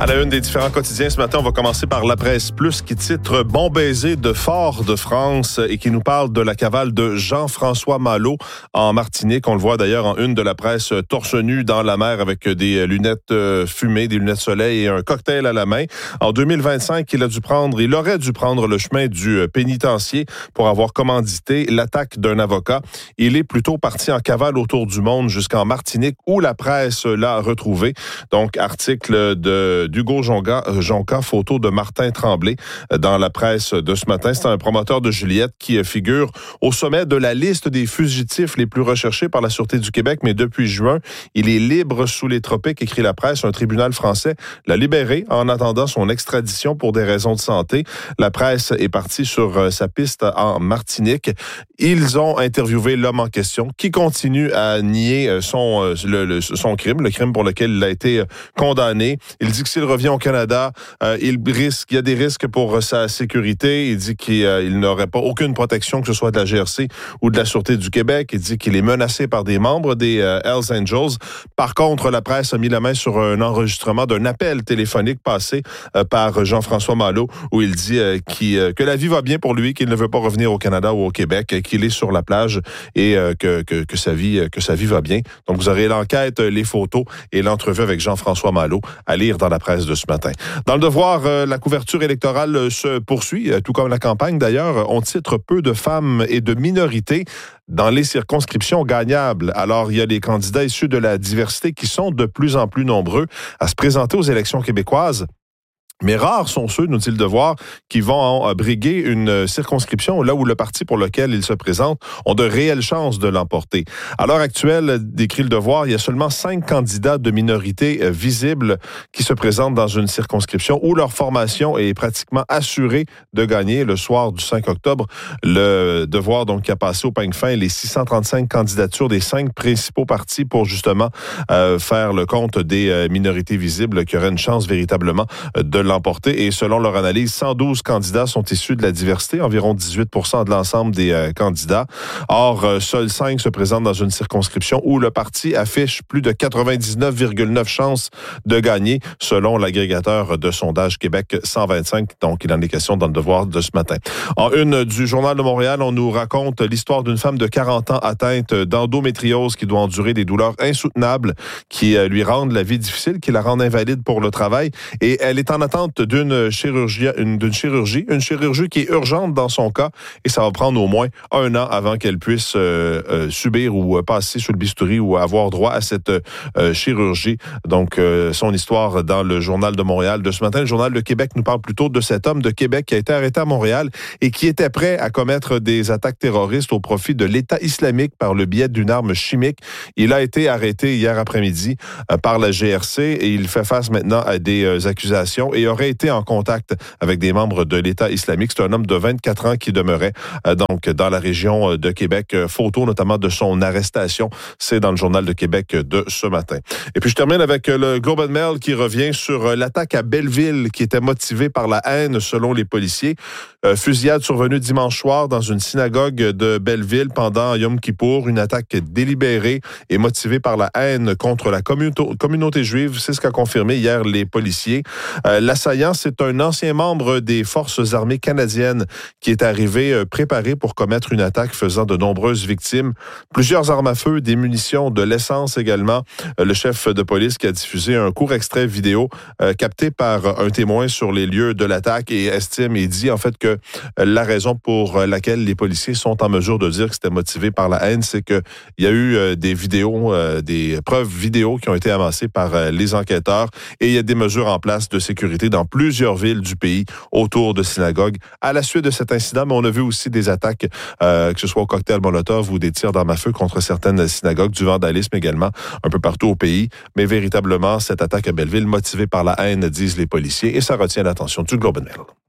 À la une des différents quotidiens ce matin, on va commencer par La Presse Plus qui titre « Bon baiser de Fort-de-France » et qui nous parle de la cavale de Jean-François Malo en Martinique. On le voit d'ailleurs en une de la presse, torse nu dans la mer avec des lunettes fumées, des lunettes soleil et un cocktail à la main. En 2025, il aurait dû prendre le chemin du pénitencier pour avoir commandité l'attaque d'un avocat. Il est plutôt parti en cavale autour du monde jusqu'en Martinique où la presse l'a retrouvé. Donc, article d'Hugo Jonca, photo de Martin Tremblay dans la presse de ce matin. C'est un promoteur de Juliette qui figure au sommet de la liste des fugitifs les plus recherchés par la Sûreté du Québec. Mais depuis juin, il est libre sous les tropiques, écrit la presse. Un tribunal français l'a libéré en attendant son extradition pour des raisons de santé. La presse est partie sur sa piste en Martinique. Ils ont interviewé l'homme en question qui continue à nier son crime, le crime pour lequel il a été condamné. Il dit que s'il revient au Canada, il y a des risques pour sa sécurité. Il dit qu'il n'aurait pas aucune protection, que ce soit de la GRC ou de la Sûreté du Québec. Il dit qu'il est menacé par des membres des Hells Angels. Par contre, la presse a mis la main sur un enregistrement d'un appel téléphonique passé par Jean-François Malo où il dit que la vie va bien pour lui, qu'il ne veut pas revenir au Canada ou au Québec, qu'il est sur la plage et que sa vie va bien. Donc, vous aurez l'enquête, les photos et l'entrevue avec Jean-François Malo à lire dans la presse de ce matin. Dans le Devoir, la couverture électorale se poursuit, tout comme la campagne d'ailleurs. On titre peu de femmes et de minorités dans les circonscriptions gagnables. Alors, il y a les candidats issus de la diversité qui sont de plus en plus nombreux à se présenter aux élections québécoises. Mais rares sont ceux, nous dit le Devoir, qui vont briguer une circonscription là où le parti pour lequel ils se présentent ont de réelles chances de l'emporter. À l'heure actuelle, décrit le Devoir, il y a seulement 5 candidats de minorité visibles qui se présentent dans une circonscription où leur formation est pratiquement assurée de gagner le soir du 5 octobre. Le Devoir, donc, qui a passé au peigne fin les 635 candidatures des 5 principaux partis pour justement faire le compte des minorités visibles qui auraient une chance véritablement de l'emporter. Et selon leur analyse, 112 candidats sont issus de la diversité, environ 18% de l'ensemble des candidats. Or, seuls 5 se présentent dans une circonscription où le parti affiche plus de 99,9 chances de gagner, selon l'agrégateur de sondage Québec 125. Donc, il en est question dans le Devoir de ce matin. En une du Journal de Montréal, on nous raconte l'histoire d'une femme de 40 ans atteinte d'endométriose qui doit endurer des douleurs insoutenables qui lui rendent la vie difficile, qui la rendent invalide pour le travail. Et elle est en attente d'une chirurgie qui est urgente dans son cas et ça va prendre au moins 1 an avant qu'elle puisse subir ou passer sous le bistouri ou avoir droit à cette chirurgie. Donc, son histoire dans le Journal de Montréal de ce matin. Le Journal de Québec nous parle plutôt de cet homme de Québec qui a été arrêté à Montréal et qui était prêt à commettre des attaques terroristes au profit de l'État islamique par le biais d'une arme chimique. Il a été arrêté hier après-midi par la GRC et il fait face maintenant à des accusations et aurait été en contact avec des membres de l'État islamique. C'est un homme de 24 ans qui demeurait donc dans la région de Québec. Photo notamment de son arrestation. C'est dans le Journal de Québec de ce matin. Et puis je termine avec le Globe and Mail qui revient sur l'attaque à Belleville qui était motivée par la haine selon les policiers. Fusillade survenue dimanche soir dans une synagogue de Belleville pendant Yom Kippour. Une attaque délibérée et motivée par la haine contre la communauté juive. C'est ce qu'a confirmé hier les policiers. L'assaillant, c'est un ancien membre des Forces armées canadiennes qui est arrivé préparé pour commettre une attaque faisant de nombreuses victimes. Plusieurs armes à feu, des munitions, de l'essence également. Le chef de police qui a diffusé un court extrait vidéo capté par un témoin sur les lieux de l'attaque et estime et dit en fait que la raison pour laquelle les policiers sont en mesure de dire que c'était motivé par la haine, c'est qu'il y a eu des vidéos, des preuves vidéo qui ont été amassées par les enquêteurs et il y a des mesures en place de sécurité dans plusieurs villes du pays autour de synagogues. À la suite de cet incident, mais on a vu aussi des attaques, que ce soit au cocktail Molotov ou des tirs d'armes à feu contre certaines synagogues, du vandalisme également un peu partout au pays. Mais véritablement, cette attaque à Belleville motivée par la haine, disent les policiers, et ça retient l'attention du Globe and Mail.